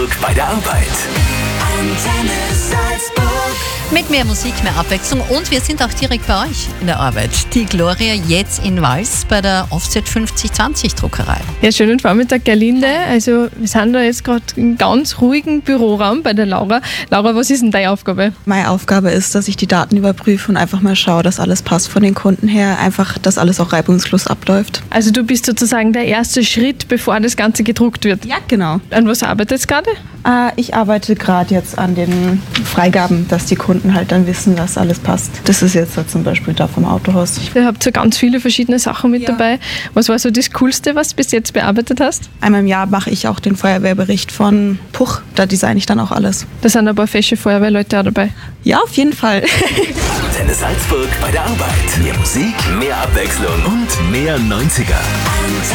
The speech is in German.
Bei der Arbeit. Antenne Salzburg. Mit mehr Musik, mehr Abwechslung und wir sind auch direkt bei euch in der Arbeit. Die Gloria jetzt in Wals bei der Offset 5020 Druckerei. Ja, schönen Vormittag, Gerlinde. Also wir sind da jetzt gerade im ganz ruhigen Büroraum bei der Laura. Laura, was ist denn deine Aufgabe? Meine Aufgabe ist, dass ich die Daten überprüfe und einfach mal schaue, dass alles passt von den Kunden her. Einfach, dass alles auch reibungslos abläuft. Also du bist sozusagen der erste Schritt, bevor das Ganze gedruckt wird. Ja, genau. An was arbeitest du gerade? Ich arbeite gerade jetzt an den Freigaben, dass die Kunden halt dann wissen, dass alles passt. Das ist jetzt zum Beispiel da vom Autohaus. Ihr habt so ganz viele verschiedene Sachen mit dabei. Was war so das Coolste, was du bis jetzt bearbeitet hast? Einmal im Jahr mache ich auch den Feuerwehrbericht von Puch. Da designe ich dann auch alles. Da sind ein paar fesche Feuerwehrleute auch dabei. Ja, auf jeden Fall. Antenne Salzburg bei der Arbeit. Mehr Musik, mehr Abwechslung und mehr 90er.